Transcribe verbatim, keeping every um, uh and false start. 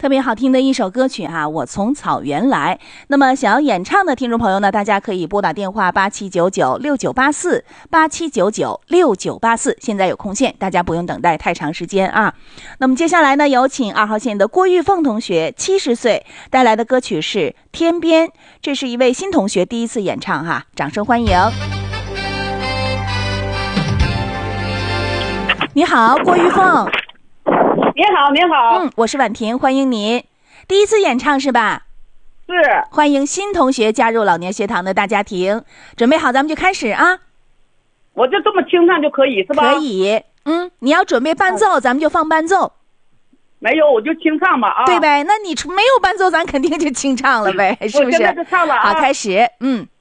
特别好听的一首歌曲哈、啊，我从草原来。那么想要演唱的听众朋友呢，大家可以拨打电话八七九九六九八四八七九九六九八四，现在有空线，大家不用等待太长时间啊。那么接下来呢，有请二号线的郭玉凤同学，七十岁带来的歌曲是《天边》，这是一位新同学第一次演唱哈，掌声欢迎。你好，郭玉凤。 你好，你好。 嗯，我是婉婷，欢迎您。第一次演唱是吧？ 是。 欢迎新同学加入老年学堂的大家庭。准备好，咱们就开始啊。 我就这么清唱就可以是吧？ 可以。嗯，你要准备伴奏，嗯、咱们就放伴奏。 没有，我就清唱吧啊。 对呗？那你没有伴奏，咱肯定就清唱了呗，是不是？ 我现在就唱了啊。 好，开始。嗯。